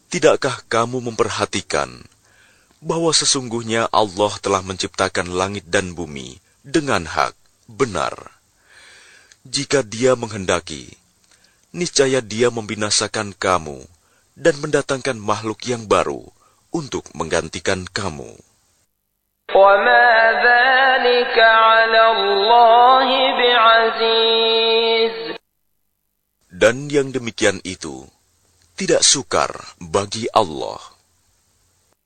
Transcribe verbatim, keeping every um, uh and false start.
Tidakkah kamu memperhatikan bahwa sesungguhnya Allah telah menciptakan langit dan bumi dengan hak, benar. Jika Dia menghendaki, niscaya Dia membinasakan kamu dan mendatangkan makhluk yang baru untuk menggantikan kamu. وَمَا ذَلِكَ عَلَى اللَّهِ بِعَزِيزٍ. Dan yang demikian itu tidak sukar bagi Allah.